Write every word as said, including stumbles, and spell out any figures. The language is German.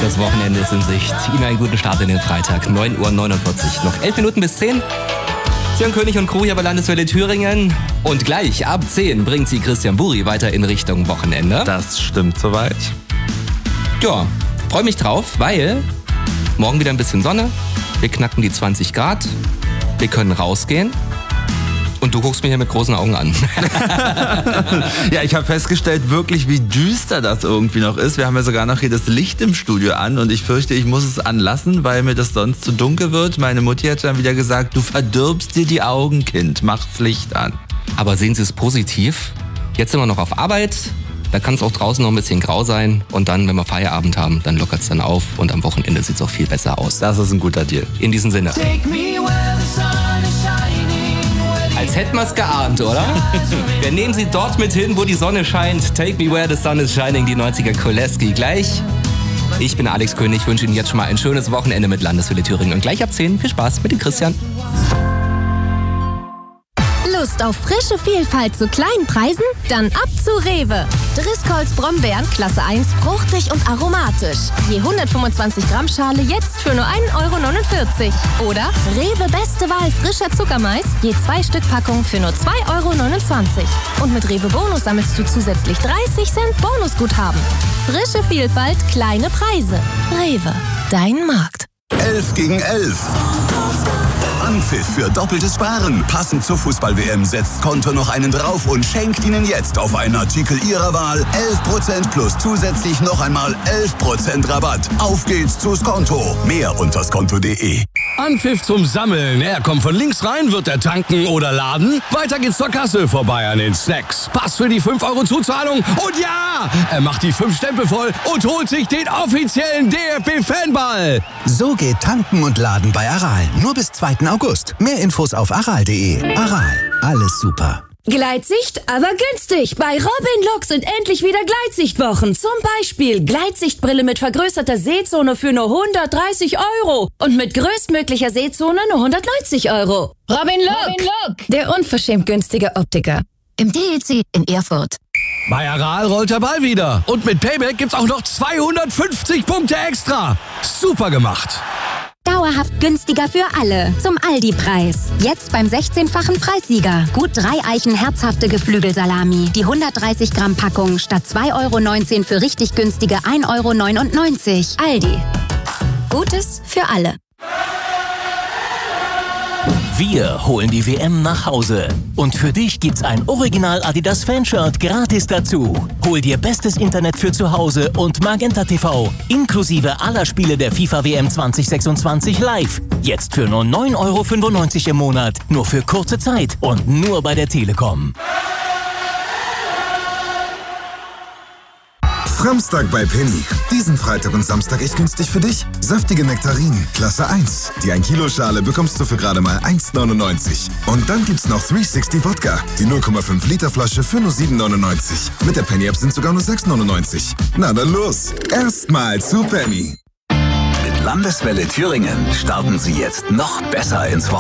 Das Wochenende ist in Sicht. Ihnen einen guten Start in den Freitag. neun Uhr neunundvierzig. Noch elf Minuten bis zehn. Jörn König und Crew hier bei Landeswelle Thüringen. Und gleich ab zehn bringt sie Christian Buri weiter in Richtung Wochenende. Das stimmt soweit. Ja, freue mich drauf, weil morgen wieder ein bisschen Sonne. Wir knacken die zwanzig Grad. Wir können rausgehen. Und du guckst mich hier mit großen Augen an. Ja, ich habe festgestellt, wirklich, wie düster das irgendwie noch ist. Wir haben ja sogar noch hier das Licht im Studio an und ich fürchte, ich muss es anlassen, weil mir das sonst zu dunkel wird. Meine Mutti hat dann wieder gesagt, du verdirbst dir die Augen, Kind, mach's Licht an. Aber sehen Sie es positiv. Jetzt sind wir noch auf Arbeit. Da kann es auch draußen noch ein bisschen grau sein. Und dann, wenn wir Feierabend haben, dann lockert es dann auf. Und am Wochenende sieht es auch viel besser aus. Das ist ein guter Deal. In diesem Sinne. Als hätten wir es geahnt, oder? Wir nehmen Sie dort mit hin, wo die Sonne scheint. Take me where the sun is shining, die neunziger Koleski. Gleich. Ich bin Alex König, wünsche Ihnen jetzt schon mal ein schönes Wochenende mit Landeswelle Thüringen. Und gleich ab zehn viel Spaß mit dem Christian. Lust auf frische Vielfalt zu kleinen Preisen? Dann ab zu Rewe. Driscolls Brombeeren Klasse eins, fruchtig und aromatisch. Je hundertfünfundzwanzig Gramm Schale jetzt für nur ein Euro neunundvierzig. Oder Rewe Beste Wahl frischer Zuckermais, je zwei Stück Packung für nur zwei Euro neunundzwanzig. Und mit Rewe Bonus sammelst du zusätzlich dreißig Cent Bonusguthaben. Frische Vielfalt, kleine Preise. Rewe, dein Markt. elf gegen elf. Anpfiff für doppeltes Sparen. Passend zur Fußball-W M setzt Konto noch einen drauf und schenkt Ihnen jetzt auf einen Artikel Ihrer Wahl elf Prozent plus zusätzlich noch einmal elf Prozent Rabatt. Auf geht's zu Skonto. Mehr unter skonto punkt de. Anpfiff zum Sammeln. Er kommt von links rein, wird er tanken oder laden. Weiter geht's zur Kasse, vorbei an den Snacks. Pass für die fünf Euro Zuzahlung. Und ja, er macht die fünf Stempel voll und holt sich den offiziellen D F B-Fanball. So geht Tanken und Laden bei Aral. Nur bis zweiten August. Mehr Infos auf aral punkt de. Aral, alles super. Gleitsicht, aber günstig. Bei Robin Look sind endlich wieder Gleitsichtwochen. Zum Beispiel Gleitsichtbrille mit vergrößerter Sehzone für nur hundertdreißig Euro. Und mit größtmöglicher Sehzone nur hundertneunzig Euro. Robin Look, Robin Look, der unverschämt günstige Optiker. Im D E C in Erfurt. Bei Aral rollt der Ball wieder. Und mit Payback gibt's auch noch zweihundertfünfzig Punkte extra. Super gemacht. Dauerhaft günstiger für alle. Zum Aldi-Preis. Jetzt beim sechzehnfachen Preissieger. Gut drei Eichen herzhafte Geflügelsalami. Die hundertdreißig Gramm Packung statt zwei Euro neunzehn für richtig günstige ein Euro neunundneunzig. Aldi. Gutes für alle. Wir holen die W M nach Hause. Und für dich gibt's ein Original Adidas Fanshirt gratis dazu. Hol dir bestes Internet für zu Hause und Magenta T V. Inklusive aller Spiele der FIFA W M zwanzig sechsundzwanzig live. Jetzt für nur neun Euro fünfundneunzig im Monat. Nur für kurze Zeit und nur bei der Telekom. Samstag bei Penny. Diesen Freitag und Samstag echt günstig für dich. Saftige Nektarinen, Klasse eins. Die ein Kilo Schale bekommst du für gerade mal eins neunundneunzig. Und dann gibt's noch dreihundertsechzig Wodka. Die null Komma fünf Liter Flasche für nur sieben neunundneunzig. Mit der Penny App sind sogar nur sechs neunundneunzig. Na dann los. Erstmal zu Penny. Mit Landeswelle Thüringen starten Sie jetzt noch besser ins Wochenende.